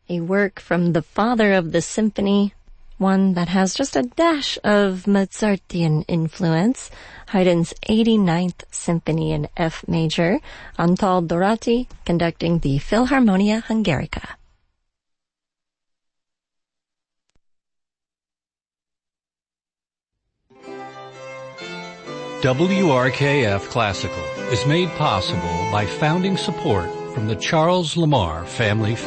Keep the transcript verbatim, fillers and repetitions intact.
a work from the father of the symphony, one that has just a dash of Mozartian influence, Haydn's eighty-ninth Symphony in F major, Antal Dorati conducting the Philharmonia Hungarica. W R K F Classical is made possible by founding support from the Charles Lamar Family